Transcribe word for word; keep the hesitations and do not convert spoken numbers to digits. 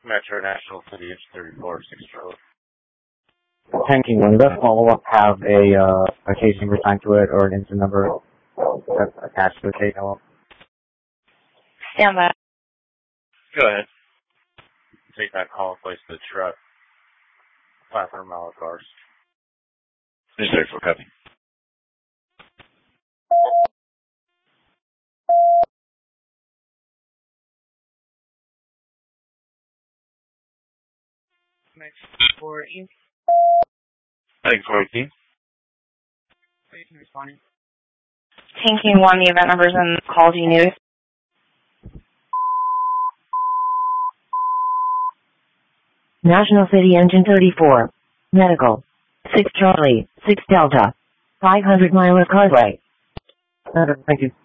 Metro National City is thirty-four six Charlie. Tanking one, does follow-up have a, uh, a case number assigned to it or an incident number that's attached to the case? Stand by. Go ahead. Take that call, place the truck. Platform mile cars. Is there for copy? Next fourteen. I think fourteen. Station responding. Tanking one, the event numbers and call to news. National City Engine thirty-four. Medical. six Charlie, six Delta. five hundred Miler Causeway. Uh, thank you.